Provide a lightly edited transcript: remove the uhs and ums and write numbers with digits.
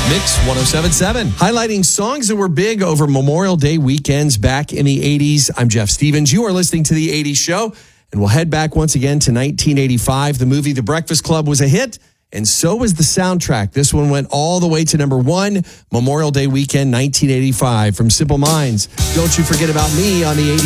Mix 107.7, highlighting songs that were big over Memorial Day weekends back in the 80s. I'm Jeff Stevens. You are listening to The 80s Show, and we'll head back once again to 1985. The movie The Breakfast Club was a hit, and so was the soundtrack. This one went all the way to number one, Memorial Day weekend 1985, from Simple Minds. Don't You Forget About Me on The 80s